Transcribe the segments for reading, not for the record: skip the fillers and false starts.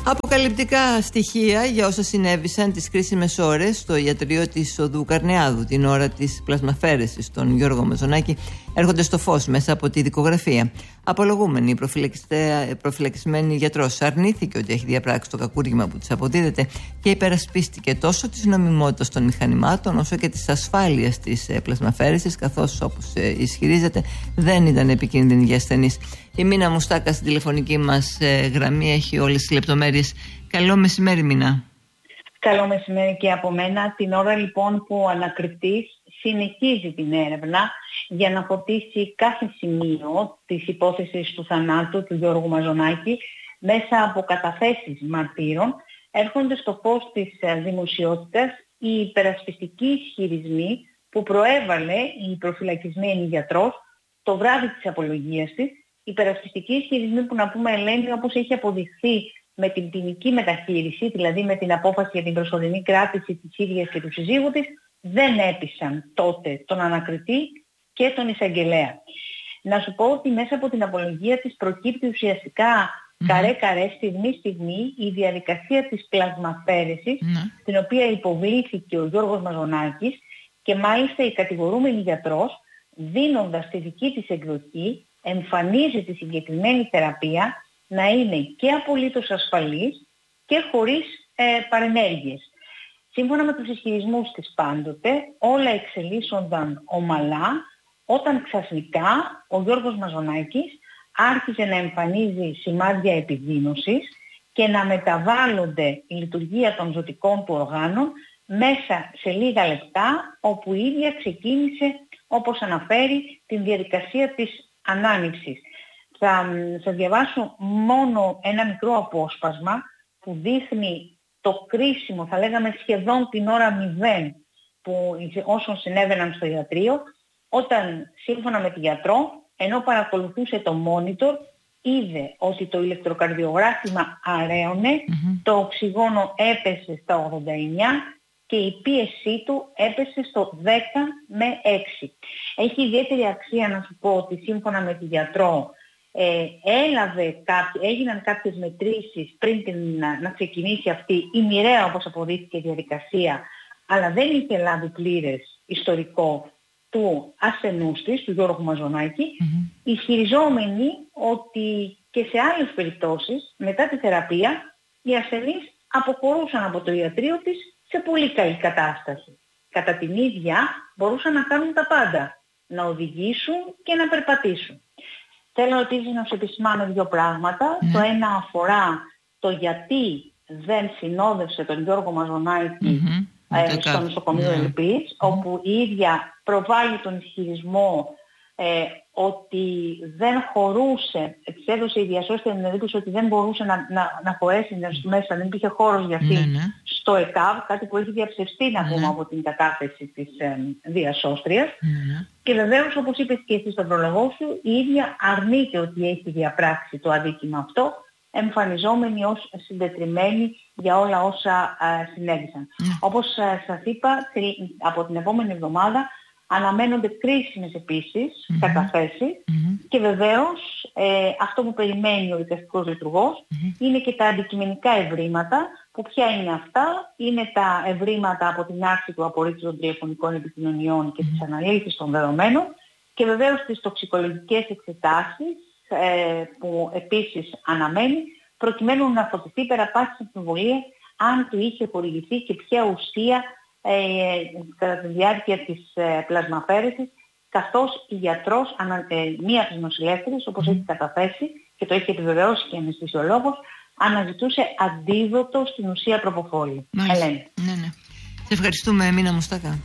Αποκαλυπτικά στοιχεία για όσα συνέβησαν τις κρίσιμες ώρες στο ιατρείο της οδού Καρνεάδου την ώρα της πλασμαφέρεσης στον Γιώργο Μαζονάκη έρχονται στο φως μέσα από τη δικογραφία. Απολογούμενη, προφυλακισμένη γιατρός αρνήθηκε ότι έχει διαπράξει το κακούργημα που της αποδίδεται και υπερασπίστηκε τόσο της νομιμότητας των μηχανημάτων όσο και της ασφάλειας της πλασμαφέρεσης, καθώς όπως ισχυρίζεται δεν ήταν επικίνδυνη για ασθενείς. Η Μίνα Μουστάκα στην τηλεφωνική μας γραμμή έχει όλες τις λεπτομέρειες. Καλό μεσημέρι, Μίνα. Καλό μεσημέρι και από μένα. Την ώρα λοιπόν που ο ανακριτής συνεχίζει την έρευνα για να φωτίσει κάθε σημείο της υπόθεσης του θανάτου του Γιώργου Μαζονάκη μέσα από καταθέσεις μαρτύρων, έρχονται στο φως της δημοσιότητας οι υπερασπιστικοί ισχυρισμοί που προέβαλε η προφυλακισμένη γιατρός το βράδυ της απολογίας της. Υπερασπιστικοί ισχυρισμοί που, να πούμε, Ελένη, όπως έχει αποδειχθεί με την ποινική μεταχείριση, δηλαδή με την απόφαση για την προσωρινή κράτηση της ίδιας και του συζύγου της, δεν έπεισαν τότε τον ανακριτή και τον εισαγγελέα. Να σου πω ότι μέσα από την απολογία της προκύπτει ουσιαστικά καρέ-καρέ, στιγμή-στιγμή, η διαδικασία της πλασμαφέρεσης, την οποία υποβλήθηκε ο Γιώργος Μαζονάκης, και μάλιστα η κατηγορούμενη γιατρός, δίνοντας τη δική της εκδοχή, εμφανίζει τη συγκεκριμένη θεραπεία να είναι και απολύτως ασφαλής και χωρίς παρενέργειες. Σύμφωνα με τους ισχυρισμούς της πάντοτε, όλα εξελίσσονταν ομαλά όταν ξαφνικά ο Γιώργος Μαζονάκης άρχισε να εμφανίζει σημάδια επιδείνωσης και να μεταβάλλονται η λειτουργία των ζωτικών του οργάνων μέσα σε λίγα λεπτά, όπου η ίδια ξεκίνησε, όπως αναφέρει, την διαδικασία της ανάνυψης. Θα διαβάσω μόνο ένα μικρό απόσπασμα που δείχνει το κρίσιμο, θα λέγαμε σχεδόν την ώρα 0 που όσων συνέβαιναν στο ιατρείο, όταν σύμφωνα με τη γιατρό, ενώ παρακολουθούσε το monitor, είδε ότι το ηλεκτροκαρδιογράφημα αραίωνε, το οξυγόνο έπεσε στα 89 και η πίεσή του έπεσε στο 10 με 6. Έχει ιδιαίτερη αξία να σου πω ότι σύμφωνα με τη γιατρό έγιναν κάποιες μετρήσεις πριν να ξεκινήσει αυτή η μοιραία, όπως αποδείχθηκε, διαδικασία, αλλά δεν είχε λάβει πλήρες ιστορικό του ασθενούς της, του Γιώργου Μαζονάκη, ισχυριζόμενοι ότι και σε άλλες περιπτώσεις μετά τη θεραπεία οι ασθενείς αποχωρούσαν από το ιατρείο της σε πολύ καλή κατάσταση. Κατά την ίδια μπορούσαν να κάνουν τα πάντα, να οδηγήσουν και να περπατήσουν. Θέλω επίσης να σου επισημάνω δύο πράγματα. Το ένα αφορά το γιατί δεν συνόδευσε τον Γιώργο Μαζονάκη στο νοσοκομείο Ελπής, όπου η ίδια προβάλλει τον ισχυρισμό ότι δεν χωρούσε, της έδωσε η διασώστια την εντύπωση ότι δεν μπορούσε να χωρέσει μέσα, δεν υπήρχε χώρος για αυτή στο ΕΚΑΒ, κάτι που έχει διαψευστεί να πούμε από την κατάθεση της διασώστριας. Και βεβαίως, όπως είπες και εσύ στον προλογό σου, η ίδια αρνείται ότι έχει διαπράξει το αδίκημα αυτό, εμφανιζόμενη ως συντετριμμένη για όλα όσα συνέβησαν. Όπως σας είπα, από την επόμενη εβδομάδα αναμένονται κρίσιμες επίσης καταθέσεις και βεβαίως αυτό που περιμένει ο δικαστικός λειτουργός είναι και τα αντικειμενικά ευρήματα, που ποια είναι αυτά? Είναι τα ευρήματα από την άρση του απορρίτου των τηλεφωνικών επικοινωνιών και τις αναλύσεις των δεδομένων και βεβαίως τις τοξικολογικές εξετάσεις που επίσης αναμένει, προκειμένου να φωτιστεί πέρα πάσης αμφιβολία αν του είχε χορηγηθεί και ποια ουσία κατά τη διάρκεια της πλασμαφέρεσης, καθώς η γιατρός, μία από τις νοσηλεύτριες, όπως έχει καταθέσει και το έχει επιβεβαιώσει και ο αναισθησιολόγος, αναζητούσε αντίδοτο στην ουσία προποφόλη. Ελένη. Ναι. Σε ευχαριστούμε, Μίνα Μουστάκα.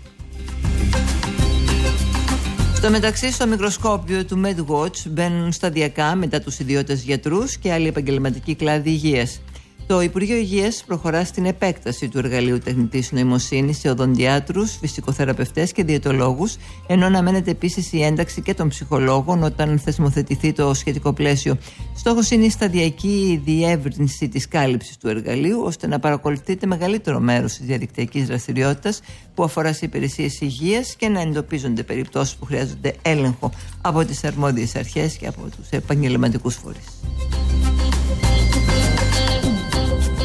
Στο μεταξύ, στο μικροσκόπιο του MedWatch μπαίνουν σταδιακά μετά τους ιδιώτες γιατρούς και άλλοι επαγγελματικοί κλάδοι υγείας. Το Υπουργείο Υγείας προχωρά στην επέκταση του εργαλείου τεχνητής νοημοσύνης σε οδοντιάτρους, φυσικοθεραπευτές και διαιτολόγους, ενώ αναμένεται επίσης η ένταξη και των ψυχολόγων όταν θεσμοθετηθεί το σχετικό πλαίσιο. Στόχος είναι η σταδιακή διεύρυνση της κάλυψης του εργαλείου, ώστε να παρακολουθείται μεγαλύτερο μέρος της διαδικτυακής δραστηριότητας που αφορά σε υπηρεσίες υγείας και να εντοπίζονται περιπτώσεις που χρειάζονται έλεγχο από τις αρμόδιες αρχές και από τους επαγγελματικούς φορείς.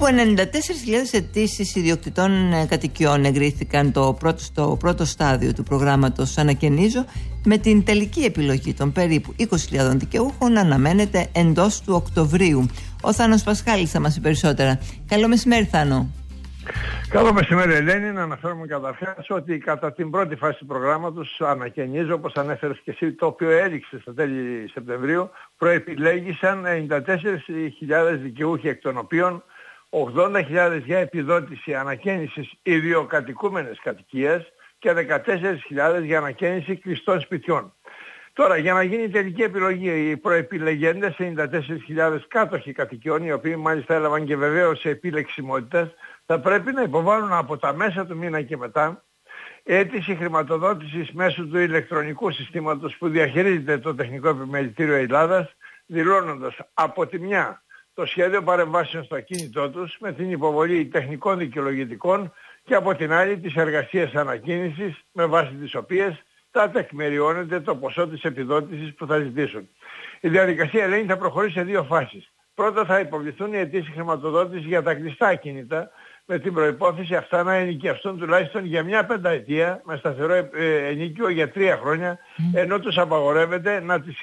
Περίπου 94.000 αιτήσεις ιδιοκτητών κατοικιών εγκρίθηκαν στο πρώτο στάδιο του προγράμματος Ανακαινίζω, με την τελική επιλογή των περίπου 20.000 δικαιούχων να αναμένεται εντός του Οκτωβρίου. Ο Θάνος Πασχάλης θα μας πει περισσότερα. Καλό μεσημέρι, Θάνο. Καλό μεσημέρι, Ελένη. Να αναφέρουμε καταρχάς ότι κατά την πρώτη φάση του προγράμματος Ανακαινίζω, όπως ανέφερες και εσύ, το οποίο έληξε στα τέλη Σεπτεμβρίου, προεπιλέγησαν 94.000 δικαιούχοι, εκ των οποίων 80.000 για επιδότηση ανακαίνησης ιδιοκατοικούμενες κατοικίας και 14.000 για ανακαίνιση κλειστών σπιτιών. Τώρα, για να γίνει η τελική επιλογή, οι προεπιλεγέντες 94.000 κάτοχοι κατοικιών, οι οποίοι μάλιστα έλαβαν και βεβαίως επιλεξιμότητας, θα πρέπει να υποβάλουν από τα μέσα του μήνα και μετά αίτηση χρηματοδότησης μέσω του ηλεκτρονικού συστήματος που διαχειρίζεται το Τεχνικό Επιμελητήριο Ελλάδας, δηλώνοντας από τη μια το σχέδιο παρεμβάσεων στο ακίνητό τους με την υποβολή τεχνικών δικαιολογητικών και από την άλλη τις εργασίες ανακαίνισης, με βάση τις οποίες θα τεκμηριώνεται το ποσό της επιδότησης που θα ζητήσουν. Η διαδικασία, Ελένη, θα προχωρήσει σε δύο φάσεις. Πρώτα θα υποβληθούν οι αιτήσεις χρηματοδότησης για τα κλειστά ακίνητα, με την προϋπόθεση αυτά να ενοικιαστούν τουλάχιστον για μια πενταετία με σταθερό ενοίκιο για 3 χρόνια, ενώ τους απαγορεύεται να τις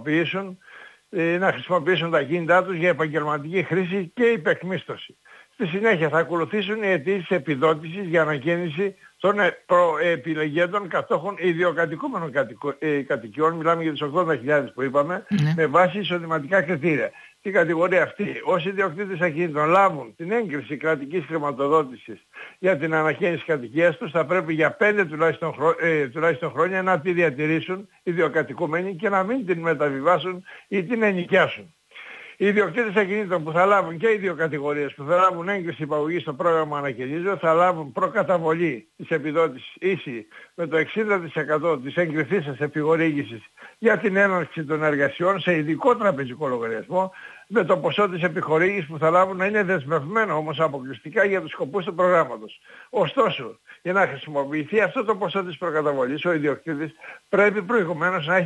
χρησιμοποιήσουν τα ακίνητά τους για επαγγελματική χρήση και υπεκμίσθωση. Στη συνέχεια θα ακολουθήσουν οι αιτήσεις επιδότησης για ανακαίνιση των προεπιλεγέντων κατόχων ιδιοκατοικούμενων κατοικιών, μιλάμε για τις 80.000 που είπαμε, με βάση εισοδηματικά κριτήρια. Στην κατηγορία αυτή, όσοι ιδιοκτήτες ακινήτων λάβουν την έγκριση κρατικής χρηματοδότησης για την ανακαίνιση κατοικίας τους, θα πρέπει για 5 τουλάχιστον χρόνια να τη διατηρήσουν ιδιοκατοικούμενοι και να μην την μεταβιβάσουν ή την ενοικιάσουν. Οι ιδιοκτήτες ακινήτων που θα λάβουν, και οι δύο κατηγορίες που θα λάβουν έγκριση υπαγωγή στο πρόγραμμα Ανακαινίζω, θα λάβουν προκαταβολή της επιδότησης ίση με το 60% της εγκριθήσας επιχορήγησης για την έναρξη των εργασιών σε ειδικό τραπεζικό λογαριασμό, με το ποσό της επιχορήγησης που θα λάβουν να είναι δεσμευμένο όμως αποκλειστικά για τους σκοπούς του προγράμματος. Ωστόσο, για να χρησιμοποιηθεί αυτό το ποσό της προκαταβολής, ο ιδιοκτήτης θα πρέπει προηγουμένως να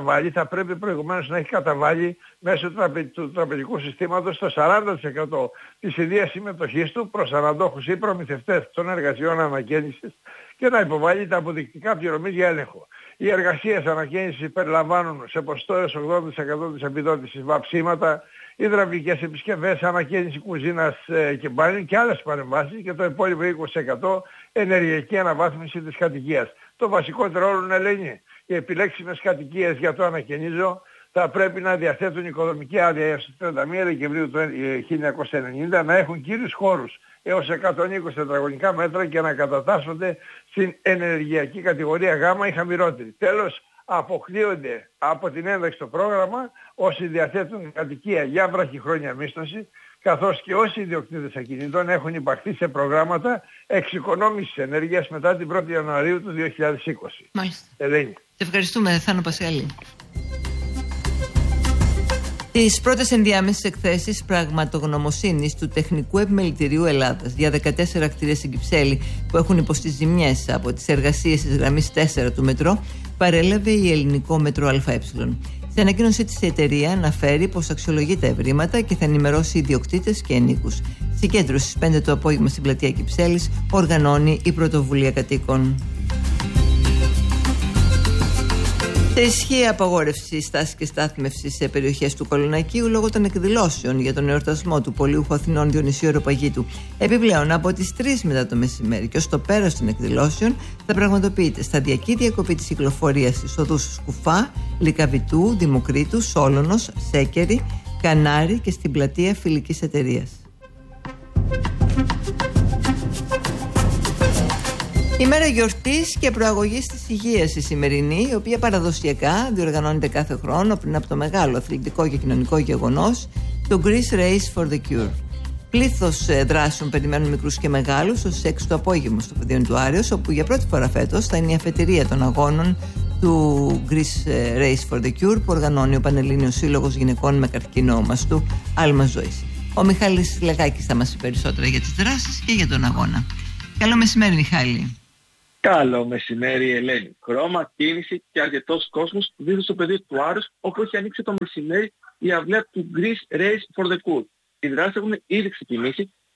έχει καταβάλει μέσω του τραπεζικού συστήματος το 40% της ιδίας συμμετοχής του προς αναδόχους ή προμηθευτές των εργασιών ανακαίνισης και να υποβάλει τα αποδεικτικά πληρωμής για έλεγχο. Οι εργασίες ανακαίνισης περιλαμβάνουν σε ποσοστό έως 80% της επιδότησης βαψίματα, υδραυλικές επισκευές, ανακαίνιση κουζίνας και μπάνιου και άλλες παρεμβάσεις, και το υπόλοιπο 20% ενεργειακή αναβάθμιση της κατοικίας. Το βασικότερο όλων, Ελένη, οι επιλέξιμες κατοικίες για το Ανακαινίζω θα πρέπει να διαθέτουν οικοδομική άδεια έως 31 Δεκεμβρίου του 1990, να έχουν κύριους χώρους έως 120 τετραγωνικά μέτρα και να κατατάσσονται στην ενεργειακή κατηγορία Γ ή χαμηλότερη. Τέλος, αποκλείονται από την ένταξη στο πρόγραμμα όσοι διαθέτουν κατοικία για βραχυχρόνια μίσθωση, καθώς και όσοι ιδιοκτήτες ακινήτων έχουν υπαχθεί σε προγράμματα εξοικονόμησης ενέργειας μετά την 1η Ιανουαρίου του 2020. Μάλιστα. Ελένη. Σε ευχαριστούμε, Θάνο Πασχάλη. Τις πρώτες ενδιάμεσες εκθέσεις πραγματογνωμοσύνης του Τεχνικού Επιμελητηρίου Ελλάδας για 14 κτίρια στην Κυψέλη που έχουν υποστεί ζημιές από τις εργασίες της γραμμής 4 του μετρό παρέλαβε η Ελληνικό Μετρό ΑΕ. Σε ανακοίνωσή της η εταιρεία αναφέρει πως αξιολογεί τα ευρήματα και θα ενημερώσει ιδιοκτήτες και ενίκους. Συγκέντρωση στις 5 το απόγευμα στην πλατεία Κυψέλης οργανώνει η Πρωτοβουλία Κατοίκων. Σε ισχύει απαγόρευση στάση και στάθμευση σε περιοχές του Κολονακίου λόγω των εκδηλώσεων για τον εορτασμό του πολύουχου Αθηνών Διονυσίου Αεροπαγήτου. Επιπλέον, από τις 3 μετά το μεσημέρι και ως το πέρας των εκδηλώσεων θα πραγματοποιείται σταδιακή διακοπή της κυκλοφορίας στις οδούς Σκουφά, Λυκαβητού, Δημοκρίτου, Σόλωνος, Σέκερη, Κανάρη και στην πλατεία Φιλικής Εταιρείας. Ημέρα γιορτής και προαγωγής της υγείας η σημερινή, η οποία παραδοσιακά διοργανώνεται κάθε χρόνο πριν από το μεγάλο αθλητικό και κοινωνικό γεγονός, το Greece Race for the Cure. Πλήθος δράσεων περιμένουν μικρούς και μεγάλους ως 6 το απόγευμα στο Πεδίον του Άρεως, όπου για πρώτη φορά φέτος θα είναι η αφετηρία των αγώνων του Greece Race for the Cure που οργανώνει ο Πανελλήνιος Σύλλογος Γυναικών με καρκίνο μαστού Άλμας Ζωής. Ο Μιχάλης Λεγάκης θα μας πει περισσότερα για τις δράσεις και για τον αγώνα. Καλό μεσημέρι, Μιχάλη. Καλό μεσημέρι, Ελένη. Χρώμα, κίνηση και αρκετός κόσμος δίδει στο πεδίο του Άρους, όπου έχει ανοίξει το μεσημέρι η αυλαία του Greece Race for the Cure. Οι δράσεις έχουν ήδη ξεκινήσει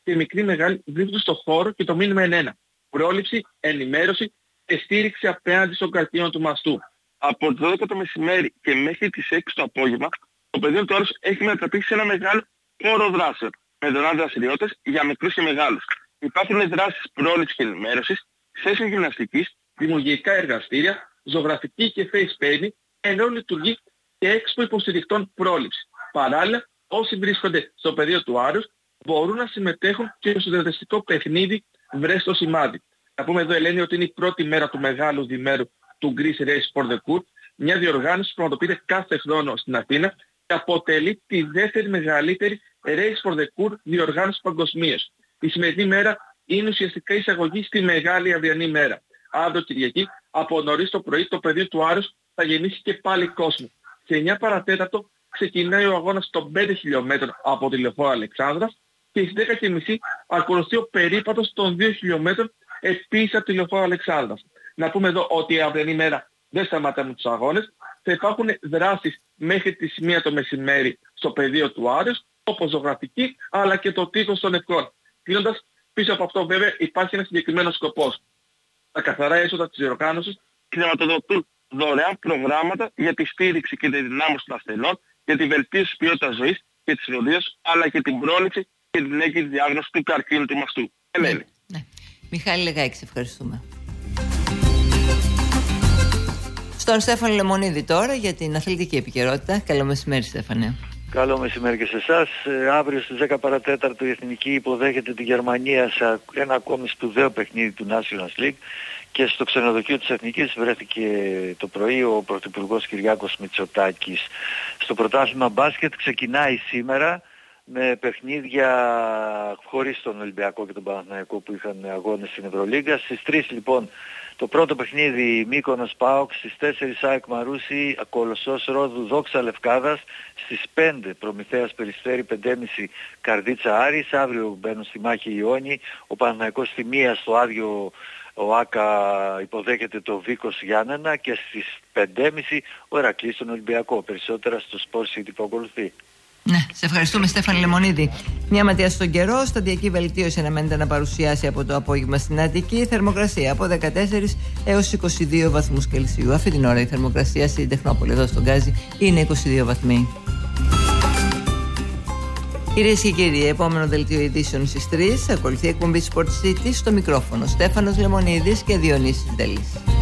και μικροί μεγάλοι βρίσκονται στο χώρο και το μήνυμα είναι ένα. Πρόληψη, ενημέρωση και στήριξη απέναντι στον καρκίνο του μαστού. Από το 12 το μεσημέρι και μέχρι τις 6 το απόγευμα, το πεδίο του Άρους έχει μετατραπεί σε ένα μεγάλο χώρο δράσεων, με δωρεάν δραστηριότητες για μικρούς και μεγάλους. Υπάρχουν δράσεις πρόληψης και ενημέρωσης, σέσεων γυμναστικής, δημιουργικά εργαστήρια, ζωγραφική και face painting, ενώ λειτουργεί και έξπο υποστηριχτών πρόληψης. Παράλληλα, όσοι βρίσκονται στο πεδίο του Άρους μπορούν να συμμετέχουν και στο διαδραστικό παιχνίδι Βρες το σημάδι. Να πούμε εδώ, Ελένη, ότι είναι η πρώτη μέρα του μεγάλου διμέρου του Greece Race for the Court, μια διοργάνωση που πραγματοποιείται κάθε χρόνο στην Αθήνα και αποτελεί τη δεύτερη μεγαλύτερη Race for the Court διοργάνωση παγκοσμίως. Η σημερινή μέρα είναι ουσιαστικά εισαγωγή στη μεγάλη αυριανή μέρα. Αύριο Κυριακή, από νωρίς το πρωί, το πεδίο του Άρους θα γεννήσει και πάλι κόσμο. Σε 9 παρατέταρτο ξεκινάει ο αγώνας των 5 χιλιόμετρων από τη Λεωφόρο Αλεξάνδρας και στις 10.30 ακολουθεί ο περίπατος των 2 χιλιόμετρων επίσης από τη Λεωφόρο Αλεξάνδρας. Να πούμε εδώ ότι η αυριανή μέρα δεν σταματάμε τους αγώνες. Θα υπάρχουν δράσεις μέχρι τη 1 το μεσημέρι στο πεδίο του Άρους, όπως ζωγραφική, αλλά και το τείχος των ευκών. Κλείνοντας, πίσω από αυτό βέβαια υπάρχει ένας συγκεκριμένος σκοπός. Τα καθαρά έσοδα της διοργάνωσης χρηματοδοτούν δωρεάν προγράμματα για τη στήριξη και τη δυνάμωση των ασθενών, για τη βελτίωση της ποιότητας ζωής και της φροντίδας, αλλά και την πρόληψη και την έγκαιρη διάγνωση του καρκίνου του μαστού. Ελένη. Ναι. Μιχάλη Λεγάκη, σε ευχαριστούμε. Στον Στέφανο Λεμονίδη τώρα για την αθλητική επικαιρότητα. Καλό μεσημέρι, Στέφανε. Καλό μεσημέρι και σε εσάς. Αύριο στις 10 παρατέταρτο η Εθνική υποδέχεται τη Γερμανία σε ένα ακόμη σπουδαίο παιχνίδι του Nations League και στο ξενοδοχείο της Εθνικής βρέθηκε το πρωί ο Πρωθυπουργός Κυριάκος Μητσοτάκης. Στο πρωτάθλημα μπάσκετ ξεκινάει σήμερα με παιχνίδια χωρίς τον Ολυμπιακό και τον Παναθηναϊκό που είχαν αγώνες στην Ευρωλίγκα. Στις 3 λοιπόν το πρώτο παιχνίδι Μύκονος ΠΑΟΚ, στις 4 ΑΕΚ Μαρούσι, Κολοσσός Ρόδου Δόξα Λευκάδας, στις 5 Προμηθέας Περιστέρι, 5.30 Καρδίτσα Άρης, αύριο μπαίνουν στη μάχη Ιόνι, ο Παναθηναϊκός στη 1 στο άδειο ο Άκα υποδέχεται το Βίκος Γιάννενα και στις 5.30 ο Ηρακλής στον Ολυμπιακό. Περισσότερα στο Sport City που ακολουθεί. Ναι, σε ευχαριστούμε, Στέφανη Λεμονίδη. Μια ματιά στον καιρό, σταδιακή βελτίωση αναμένεται να παρουσιάσει από το απόγευμα στην Αττική. Θερμοκρασία από 14 έως 22 βαθμούς Κελσίου. Αυτή την ώρα η θερμοκρασία στην Τεχνόπολη, εδώ στον Γκάζι, είναι 22 βαθμοί. Κυρίες και κύριοι, επόμενο δελτίο ειδήσεων στις 3. Ακολουθεί η εκπομπή Sport City, στο μικρόφωνο Στέφανος Λεμονίδης και Διονύσης Ντελής.